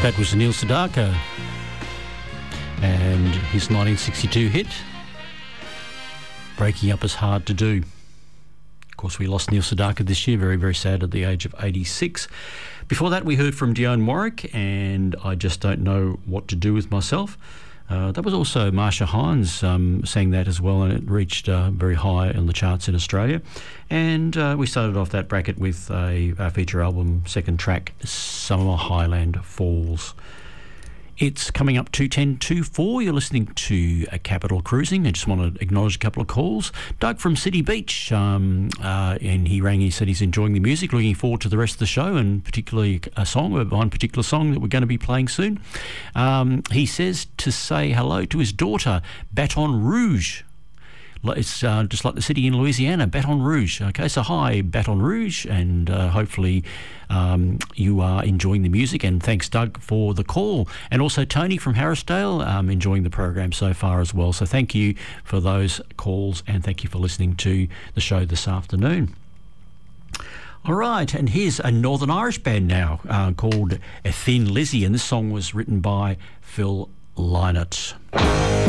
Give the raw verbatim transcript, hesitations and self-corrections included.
That was Neil Sedaka and his nineteen sixty-two hit, Breaking Up Is Hard to Do. Of course, we lost Neil Sedaka this year, very, very sad, at the age of eighty-six. Before that, we heard from Dionne Warwick and I Just Don't Know What to Do With Myself. Uh, that was also Marsha Hines um, sang that as well, and it reached uh, very high on the charts in Australia. And uh, we started off that bracket with a, a feature album, second track, Summer Highland Falls. It's coming up to ten to four. You're listening to a Capital Cruising. I just want to acknowledge a couple of calls. Doug from City Beach, um, uh, and he rang, he said he's enjoying the music, looking forward to the rest of the show, and particularly a song, one particular song that we're going to be playing soon. Um, he says to say hello to his daughter, Baton Rouge. It's uh, just like the city in Louisiana, Baton Rouge. Okay, so hi, Baton Rouge, and uh, hopefully um, you are enjoying the music. And thanks, Doug, for the call. And also Tony from Harrisdale, um, enjoying the program so far as well. So thank you for those calls, and thank you for listening to the show this afternoon. All right, and here's a Northern Irish band now uh, called Thin Lizzy, and this song was written by Phil Lynott.